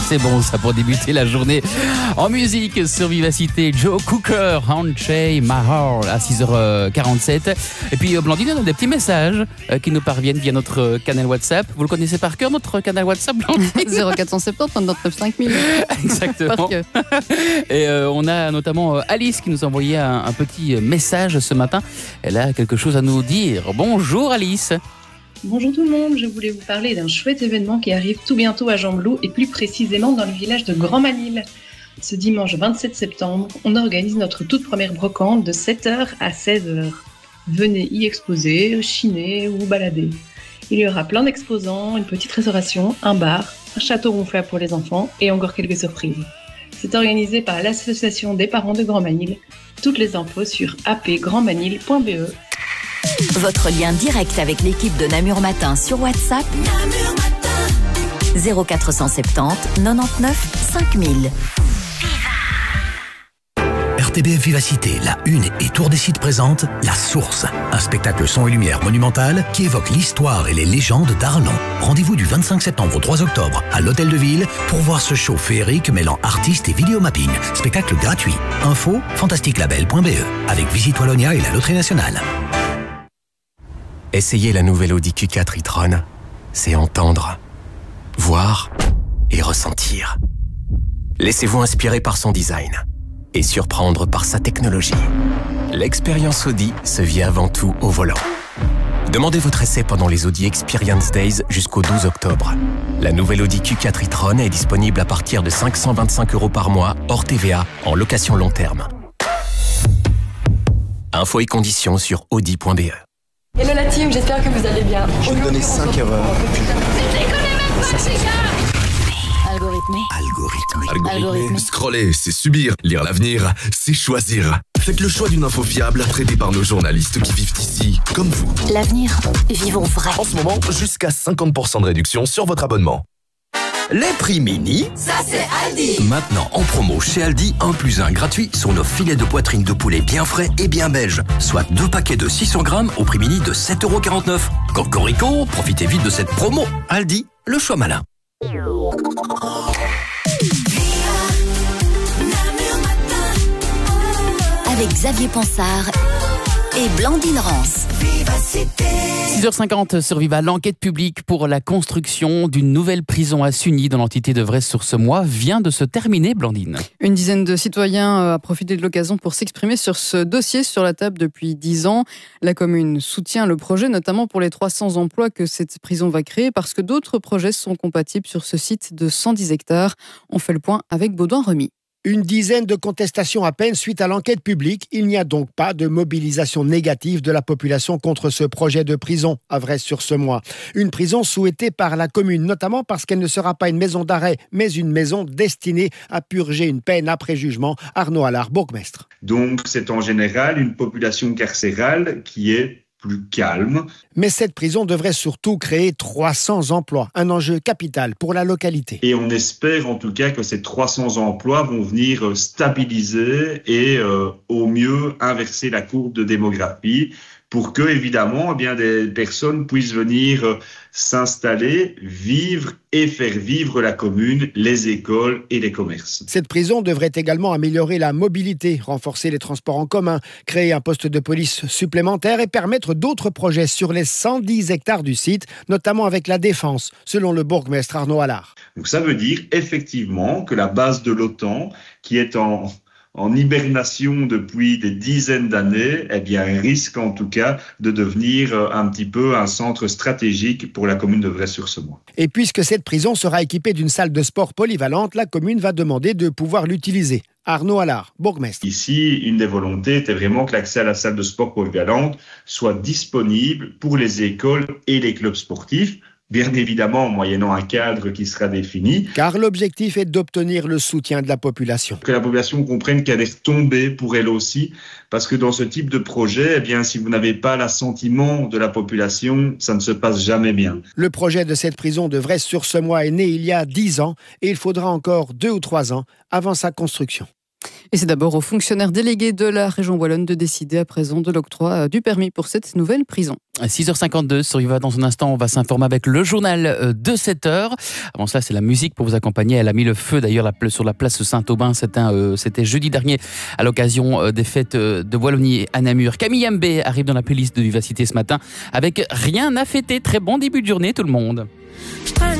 C'est bon ça pour débuter la journée en musique sur Vivacité. Joe Cooker, Handshake My Heart à 6h47. Et puis Blandine, on a des petits messages qui nous parviennent via notre canal WhatsApp. Vous le connaissez par cœur, notre canal WhatsApp, Blandine? 0470 99 5000. Exactement. Et on a notamment Alice qui nous a envoyé un petit message ce matin. Elle a quelque chose à nous dire. Bonjour Alice. Bonjour tout le monde, je voulais vous parler d'un chouette événement qui arrive tout bientôt à Gembloux et plus précisément dans le village de Grand-Manille. Ce dimanche 27 septembre, on organise notre toute première brocante de 7h à 16h. Venez y exposer, chiner ou balader. Il y aura plein d'exposants, une petite restauration, un bar, un château gonflable pour les enfants et encore quelques surprises. C'est organisé par l'association des parents de Grand-Manille. Toutes les infos sur apgrandmanille.be. Votre lien direct avec l'équipe de Namur Matin sur WhatsApp. Namur Matin 0470 99 5000. RTBF Vivacité, la Une et Tour des Sites présente La Source, un spectacle son et lumière monumental qui évoque l'histoire et les légendes d'Arlon. Rendez-vous du 25 septembre au 3 octobre à l'Hôtel de Ville pour voir ce show féerique mêlant artistes et vidéomapping. Spectacle gratuit. Info fantasticlabel.be avec Visite Wallonia et la Loterie Nationale. Essayez la nouvelle Audi Q4 e-tron, c'est entendre, voir et ressentir. Laissez-vous inspirer par son design et surprendre par sa technologie. L'expérience Audi se vit avant tout au volant. Demandez votre essai pendant les Audi Experience Days jusqu'au 12 octobre. La nouvelle Audi Q4 e-tron est disponible à partir de 525 € par mois, hors TVA, en location long terme. Infos et conditions sur audi.be. Hello la team, j'espère que vous allez bien. Je vais donner 5 erreurs. Algorithmé. Scroller, c'est subir. Lire l'avenir, c'est choisir. Faites le choix d'une info fiable, traitée par nos journalistes qui vivent ici, comme vous. L'avenir, vivons vrai. En ce moment, jusqu'à 50% de réduction sur votre abonnement. Les prix mini, Ça c'est Aldi. maintenant en promo chez Aldi, 1 + 1 gratuit sur nos filets de poitrine de poulet bien frais et bien belges. Soit 2 paquets de 600 grammes au prix mini de 7,49 €. Cocorico, profitez vite de cette promo. Aldi, le choix malin. Avec Xavier Ponsard et Blandine Rance. 6h50 sur Viva, l'enquête publique pour la construction d'une nouvelle prison à Sugny dans l'entité de Vresse-sur-Semois vient de se terminer, Blandine. Une dizaine de citoyens a profité de l'occasion pour s'exprimer sur ce dossier sur la table depuis 10 ans. La commune soutient le projet, notamment pour les 300 emplois que cette prison va créer, parce que d'autres projets sont compatibles sur ce site de 110 hectares. On fait le point avec Baudouin Remy. Une dizaine de contestations à peine suite à l'enquête publique. Il n'y a donc pas de mobilisation négative de la population contre ce projet de prison à Vresse-sur-Semois. Une prison souhaitée par la commune, notamment parce qu'elle ne sera pas une maison d'arrêt, mais une maison destinée à purger une peine après jugement. Arnaud Allard, bourgmestre. Donc c'est en général une population carcérale qui est plus calme. Mais cette prison devrait surtout créer 300 emplois, un enjeu capital pour la localité. Et on espère en tout cas que ces 300 emplois vont venir stabiliser et au mieux inverser la courbe de démographie pour que, évidemment, eh bien, des personnes puissent venir s'installer, vivre et faire vivre la commune, les écoles et les commerces. Cette prison devrait également améliorer la mobilité, renforcer les transports en commun, créer un poste de police supplémentaire et permettre d'autres projets sur les 110 hectares du site, notamment avec la défense, selon le bourgmestre Arnaud Allard. Donc ça veut dire effectivement que la base de l'OTAN, qui est en hibernation depuis des dizaines d'années, eh bien, risque en tout cas de devenir un petit peu un centre stratégique pour la commune de Vresse-sur-Semois. Et puisque cette prison sera équipée d'une salle de sport polyvalente, la commune va demander de pouvoir l'utiliser. Arnaud Allard, bourgmestre. Ici, une des volontés était vraiment que l'accès à la salle de sport polyvalente soit disponible pour les écoles et les clubs sportifs, bien évidemment moyennant un cadre qui sera défini. Car l'objectif est d'obtenir le soutien de la population. Que la population comprenne qu'elle est retombée pour elle aussi, parce que dans ce type de projet, eh bien, si vous n'avez pas l'assentiment de la population, ça ne se passe jamais bien. Le projet de cette prison de Vresse-sur-Semois est né il y a 10 ans et il faudra encore 2 ou 3 ans avant sa construction. Et c'est d'abord aux fonctionnaires délégués de la région wallonne de décider à présent de l'octroi du permis pour cette nouvelle prison. 6h52 sur Viva. Dans un instant, on va s'informer avec le journal de 7h. Avant cela, c'est la musique pour vous accompagner. Elle a mis le feu d'ailleurs sur la place Saint-Aubin. C'était jeudi dernier à l'occasion des fêtes de Wallonie à Namur. Camille Mbé arrive dans la playlist de Vivacité ce matin avec Rien à fêter. Très bon début de journée tout le monde.